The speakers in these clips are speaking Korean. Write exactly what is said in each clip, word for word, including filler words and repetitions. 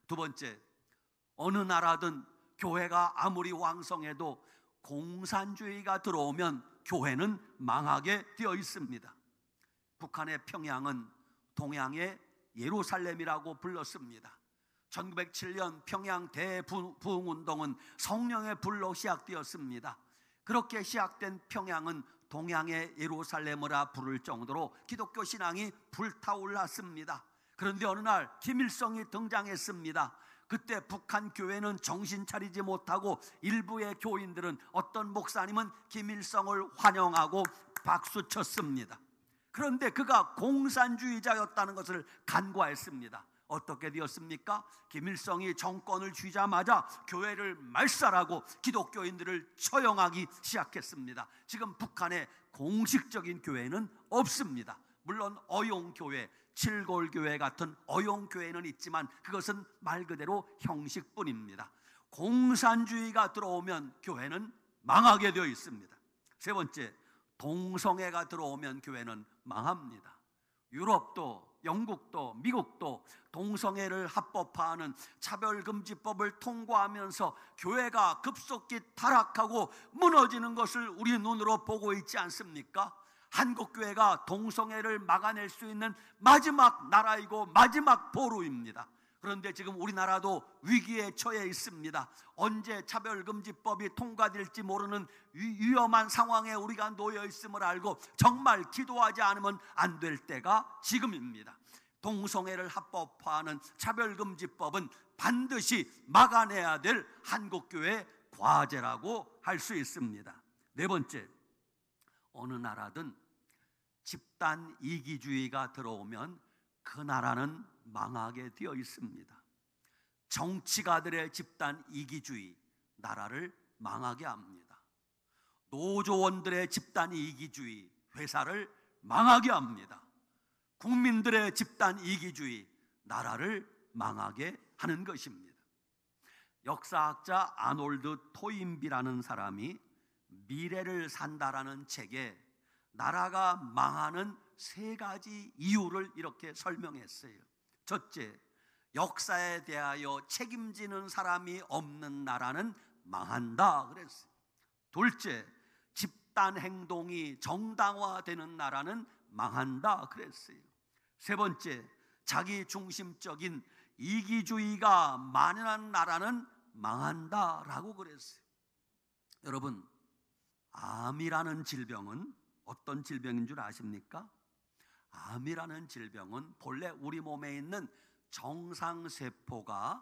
두 번째, 어느 나라든 교회가 아무리 왕성해도 공산주의가 들어오면 교회는 망하게 되어 있습니다. 북한의 평양은 동양의 예루살렘이라고 불렀습니다. 천구백칠 년 평양 대부흥운동은 성령의 불로 시작되었습니다. 그렇게 시작된 평양은 동양의 예루살렘이라 부를 정도로 기독교 신앙이 불타올랐습니다. 그런데 어느 날 김일성이 등장했습니다. 그때 북한 교회는 정신 차리지 못하고 일부의 교인들은, 어떤 목사님은 김일성을 환영하고 박수쳤습니다. 그런데 그가 공산주의자였다는 것을 간과했습니다. 어떻게 되었습니까? 김일성이 정권을 쥐자마자 교회를 말살하고 기독교인들을 처형하기 시작했습니다. 지금 북한의 공식적인 교회는 없습니다. 물론 어용교회, 칠골교회 같은 어용교회는 있지만 그것은 말 그대로 형식뿐입니다. 공산주의가 들어오면 교회는 망하게 되어 있습니다. 세 번째, 동성애가 들어오면 교회는 망합니다. 유럽도, 영국도, 미국도 동성애를 합법화하는 차별금지법을 통과하면서 교회가 급속히 타락하고 무너지는 것을 우리 눈으로 보고 있지 않습니까? 한국교회가 동성애를 막아낼 수 있는 마지막 나라이고 마지막 보루입니다. 그런데 지금 우리나라도 위기에 처해 있습니다. 언제 차별금지법이 통과될지 모르는 위험한 상황에 우리가 놓여 있음을 알고 정말 기도하지 않으면 안 될 때가 지금입니다. 동성애를 합법화하는 차별금지법은 반드시 막아내야 될 한국교회의 과제라고 할 수 있습니다. 네 번째, 어느 나라든 집단 이기주의가 들어오면 그 나라는 망하게 되어 있습니다. 정치가들의 집단 이기주의, 나라를 망하게 합니다. 노조원들의 집단 이기주의, 회사를 망하게 합니다. 국민들의 집단 이기주의, 나라를 망하게 하는 것입니다. 역사학자 아놀드 토인비라는 사람이 미래를 산다라는 책에 나라가 망하는 세 가지 이유를 이렇게 설명했어요. 첫째, 역사에 대하여 책임지는 사람이 없는 나라는 망한다 그랬어요. 둘째, 집단 행동이 정당화되는 나라는 망한다 그랬어요. 세 번째, 자기 중심적인 이기주의가 만연한 나라는 망한다라고 그랬어요. 여러분, 암이라는 질병은 어떤 질병인 줄 아십니까? 암이라는 질병은 본래 우리 몸에 있는 정상세포가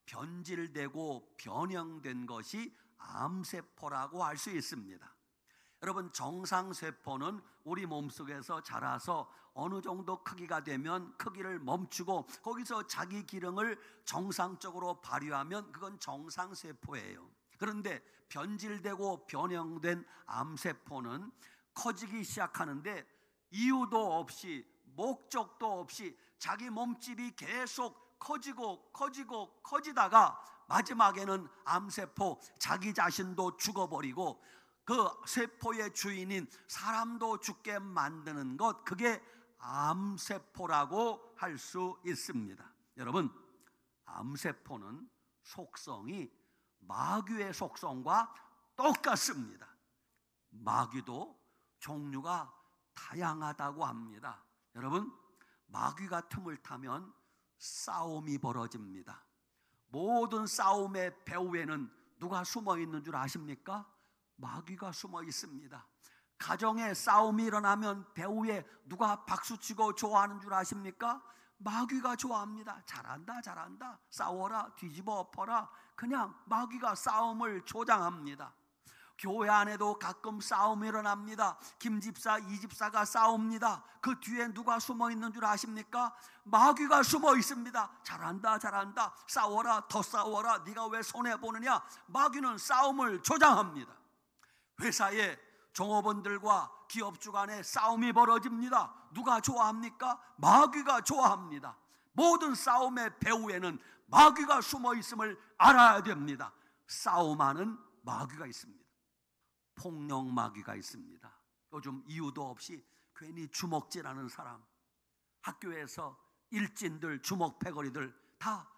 변질되고 변형된 것이 암세포라고 할 수 있습니다. 여러분, 정상세포는 우리 몸속에서 자라서 어느 정도 크기가 되면 크기를 멈추고 거기서 자기 기능을 정상적으로 발휘하면 그건 정상세포예요. 그런데 변질되고 변형된 암세포는 커지기 시작하는데 이유도 없이 목적도 없이 자기 몸집이 계속 커지고 커지고 커지다가 마지막에는 암세포 자기 자신도 죽어버리고 그 세포의 주인인 사람도 죽게 만드는 것, 그게 암세포라고 할 수 있습니다. 여러분, 암세포는 속성이 마귀의 속성과 똑같습니다. 마귀도 종류가 다양하다고 합니다. 여러분, 마귀가 틈을 타면 싸움이 벌어집니다. 모든 싸움의 배후에는 누가 숨어 있는 줄 아십니까? 마귀가 숨어 있습니다. 가정에 싸움이 일어나면 배후에 누가 박수치고 좋아하는 줄 아십니까? 마귀가 좋아합니다. 잘한다 잘한다, 싸워라, 뒤집어 엎어라. 그냥 마귀가 싸움을 조장합니다. 교회 안에도 가끔 싸움이 일어납니다. 김 집사, 이 집사가 싸웁니다. 그 뒤에 누가 숨어 있는 줄 아십니까? 마귀가 숨어 있습니다. 잘한다 잘한다, 싸워라, 더 싸워라, 네가 왜 손해보느냐. 마귀는 싸움을 조장합니다. 회사에 종업원들과 기업주 간에 싸움이 벌어집니다. 누가 좋아합니까? 마귀가 좋아합니다. 모든 싸움의 배후에는 마귀가 숨어 있음을 알아야 됩니다. 싸움하는 마귀가 있습니다. 폭력 마귀가 있습니다. 요즘 이유도 없이 괜히 주먹질하는 사람, 학교에서 일진들, 주먹 패거리들 다